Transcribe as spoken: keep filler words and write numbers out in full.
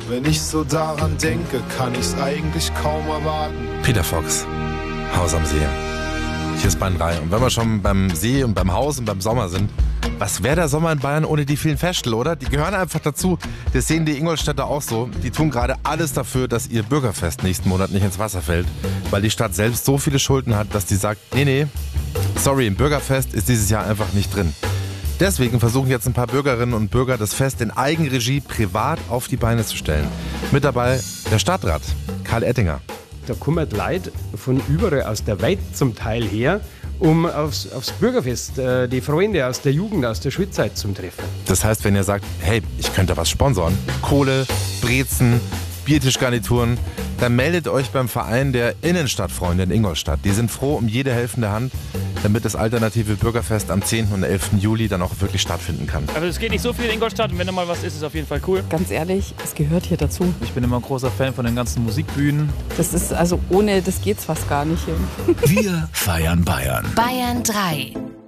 Wenn ich so daran denke, kann ich's eigentlich kaum erwarten. Peter Fox, Haus am See. Hier ist Bayern drei. Und wenn wir schon beim See und beim Haus und beim Sommer sind, was wäre der Sommer in Bayern ohne die vielen Festspiele, oder? Die gehören einfach dazu. Das sehen die Ingolstädter auch so. Die tun gerade alles dafür, dass ihr Bürgerfest nächsten Monat nicht ins Wasser fällt, weil die Stadt selbst so viele Schulden hat, dass die sagt, nee, nee, sorry, im Bürgerfest ist dieses Jahr einfach nicht drin. Deswegen versuchen jetzt ein paar Bürgerinnen und Bürger, das Fest in Eigenregie privat auf die Beine zu stellen. Mit dabei der Stadtrat, Karl Ettinger. Da kommen Leute von überall aus der Welt zum Teil her, um aufs, aufs Bürgerfest äh, die Freunde aus der Jugend, aus der Schulzeit zum Treffen. Das heißt, wenn ihr sagt, hey, ich könnte was sponsern, Kohle, Brezen, Biertischgarnituren, dann meldet euch beim Verein der Innenstadtfreunde in Ingolstadt. Die sind froh um jede helfende Hand, damit das alternative Bürgerfest am zehnten und elften Juli dann auch wirklich stattfinden kann. Also es geht nicht so viel in Ingolstadt und wenn da mal was ist, ist es auf jeden Fall cool. Ganz ehrlich, es gehört hier dazu. Ich bin immer ein großer Fan von den ganzen Musikbühnen. Das ist also ohne, das geht's fast gar nicht hier. Wir feiern Bayern. Bayern drei.